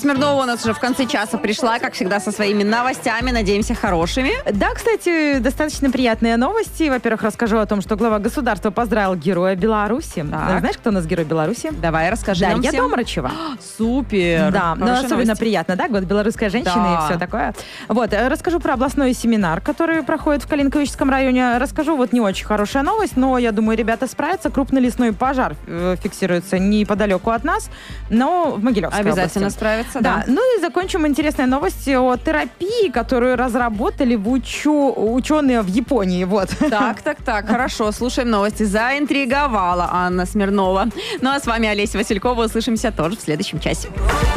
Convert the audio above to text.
Смирнова у нас уже в конце часа пришла, как всегда, со своими новостями. Надеемся, хорошими. Да, кстати, достаточно приятные новости. Во-первых, расскажу о том, что глава государства поздравил героя Беларуси. Знаешь, кто у нас герой Беларуси? Давай, расскажи нам Дарья всем. Домрачева. Супер. Да, но особенно новости. приятно, да? Год белорусской женщины и все такое. Вот, расскажу про областной семинар, который проходит в Калинковическом районе. Расскажу, вот не очень хорошая новость, но я думаю, ребята справятся. Крупный лесной пожар фиксируется неподалеку от нас, но в Могилевской Обязательно области. справиться, Да. Ну и закончим интересной новостью о терапии, которую разработали ученые в Японии. Вот. Так, хорошо, слушаем новости. Заинтриговала Анна Смирнова. Ну а с вами Олеся Василькова. Услышимся тоже в следующем часе.